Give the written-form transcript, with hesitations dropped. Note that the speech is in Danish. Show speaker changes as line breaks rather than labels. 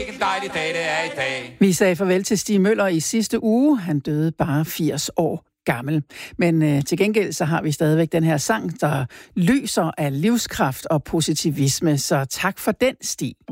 En dejlig dag, det er i dag.
Vi sagde farvel til Stig Møller i sidste uge. Han døde bare 80 år gammel. Men til gengæld så har vi stadigvæk den her sang, der lyser af livskraft og positivisme. Så tak for den, Stig.